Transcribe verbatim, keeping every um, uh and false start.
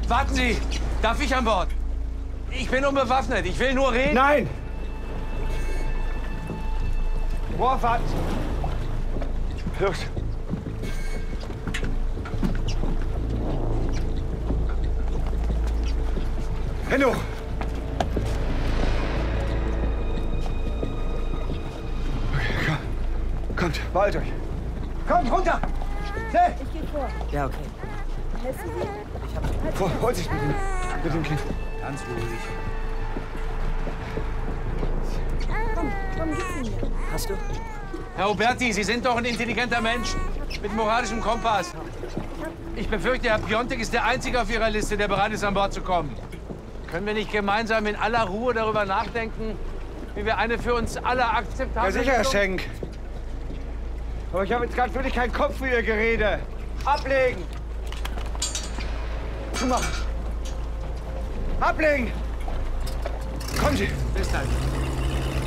Warten Sie! Darf ich an Bord? Ich bin unbewaffnet. Ich will nur reden. Nein! Worf, warten Sie. Los. Hände hoch! Okay, komm. Kommt, beeilt euch. Kommt, runter! Schnell! Ich gehe vor. Ja, okay. Hältst du sie? Ich hab... Vor, holt sich mit dem, mit dem Kind. Ganz ruhig. Komm, komm, gib sie mir. Hast du? Herr Oberti, Sie sind doch ein intelligenter Mensch mit moralischem Kompass. Ich befürchte, Herr Piontek ist der Einzige auf Ihrer Liste, der bereit ist, an Bord zu kommen. Können wir nicht gemeinsam in aller Ruhe darüber nachdenken, wie wir eine für uns alle akzeptable... Ja, sicher, Herr Schenk. Aber ich habe jetzt gerade wirklich keinen Kopf für Ihr Gerede. Ablegen! Zumachen! Ablegen! Kommen Sie! Bis dann.